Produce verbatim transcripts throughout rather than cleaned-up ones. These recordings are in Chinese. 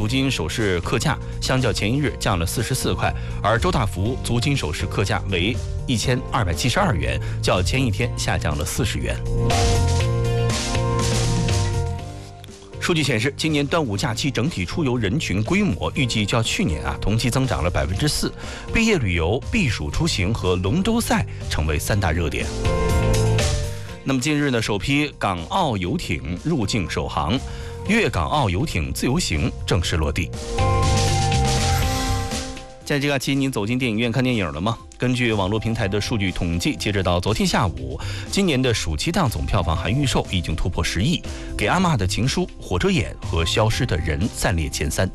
金首饰客价相较前一日降了四十四块，而周大福足金首饰客价为一千二百七十二元，较前一天下降了四十元。数据显示，今年端午假期整体出游人群规模预计较去年啊同期增长了百分之四。毕业旅游、避暑出行和龙舟赛成为三大热点。那么近日呢，首批港澳游艇入境首航，粤港澳游艇自由行正式落地。在这假期，您走进电影院看电影了吗？根据网络平台的数据统计，截止到昨天下午，今年的暑期档总票房含预售已经突破十亿，《给阿嬷的情书》、《火车眼》和《消失的人》暂列前三。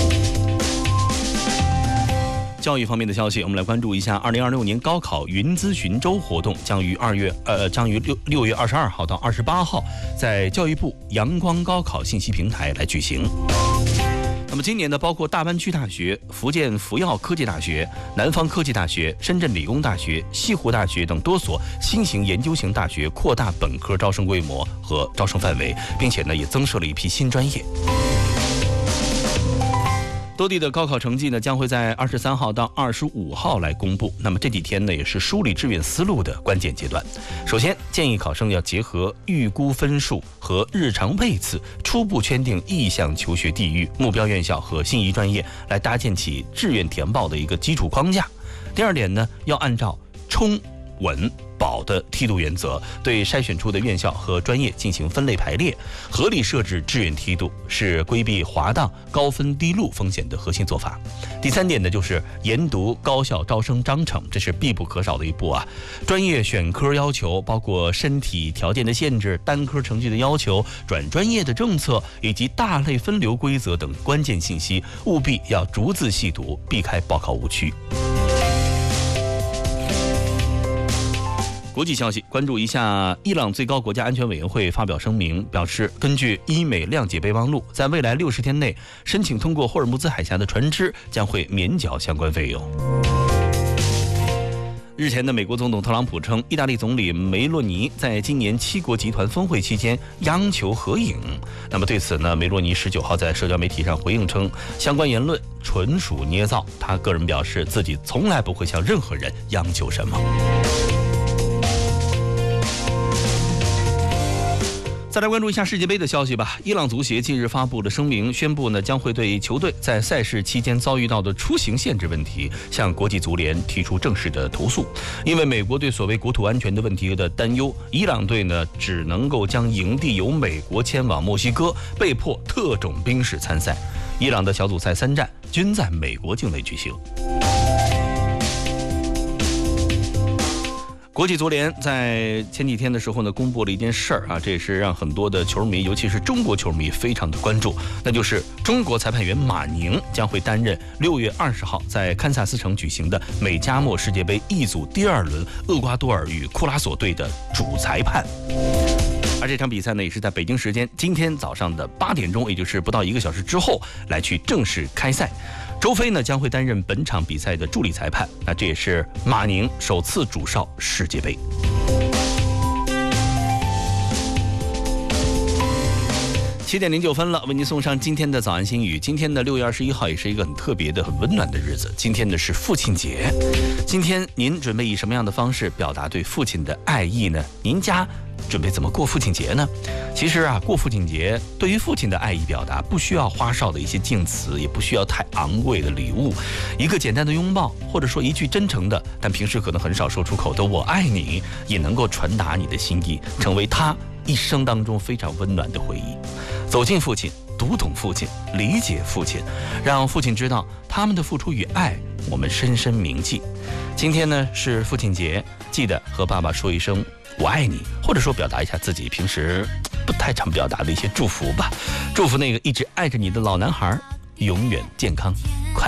教育方面的消息，我们来关注一下二零二六年高考云咨询周活动将于二月呃将于六六月二十二号到二十八号在教育部阳光高考信息平台来举行。那么今年呢，包括大湾区大学、福建福耀科技大学、南方科技大学、深圳理工大学、西湖大学等多所新型研究型大学扩大本科招生规模和招生范围，并且呢也增设了一批新专业。多地的高考成绩呢将会在二十三号到二十五号来公布。那么这几天呢也是梳理志愿思路的关键阶段。首先建议考生要结合预估分数和日常位次，初步圈定意向求学地域、目标院校和心仪专业，来搭建起志愿填报的一个基础框架。第二点呢，要按照冲、稳、保的梯度原则，对筛选出的院校和专业进行分类排列，合理设置志愿梯度，是规避滑档、高分低录风险的核心做法。第三点呢，就是研读高校招生章程，这是必不可少的一步啊。专业选科要求包括身体条件的限制、单科成绩的要求、转专业的政策以及大类分流规则等关键信息，务必要逐字细读，避开报考误区。国际消息，关注一下，伊朗最高国家安全委员会发表声明，表示根据伊美谅解备忘录，在未来六十天内申请通过霍尔木兹海峡的船只将会免缴相关费用。日前的美国总统特朗普称，意大利总理梅洛尼在今年七国集团峰会期间央求合影。那么对此呢，梅洛尼十九号在社交媒体上回应称，相关言论纯属捏造。他个人表示，自己从来不会向任何人央求什么。再来关注一下世界杯的消息吧。伊朗足协近日发布了声明，宣布呢将会对球队在赛事期间遭遇到的出行限制问题向国际足联提出正式的投诉。因为美国对所谓国土安全的问题的担忧，伊朗队呢只能够将营地由美国迁往墨西哥，被迫特种兵式参赛。伊朗的小组赛三战均在美国境内举行。国际足联在前几天的时候呢，公布了一件事儿啊，这也是让很多的球迷，尤其是中国球迷非常的关注，那就是中国裁判员马宁将会担任六月二十号在堪萨斯城举行的美加墨世界杯 E 组第二轮厄瓜多尔与库拉索队的主裁判。而这场比赛呢，也是在北京时间今天早上的八点钟，也就是不到一个小时之后来去正式开赛。周飞呢将会担任本场比赛的助理裁判，那这也是马宁首次主哨世界杯。七点零九分了，为您送上今天的早安心语。今天的六月二十一号也是一个很特别的、很温暖的日子。今天呢是父亲节，今天您准备以什么样的方式表达对父亲的爱意呢？您家准备怎么过父亲节呢？其实啊，过父亲节对于父亲的爱意表达，不需要花哨的一些敬词，也不需要太昂贵的礼物，一个简单的拥抱，或者说一句真诚的但平时可能很少说出口的我爱你，也能够传达你的心意，成为他一生当中非常温暖的回忆。走进父亲，读懂父亲，理解父亲，让父亲知道他们的付出与爱我们深深铭记。今天呢是父亲节，记得和爸爸说一声我爱你，或者说表达一下自己平时不太常表达的一些祝福吧。祝福那个一直爱着你的老男孩永远健康快乐。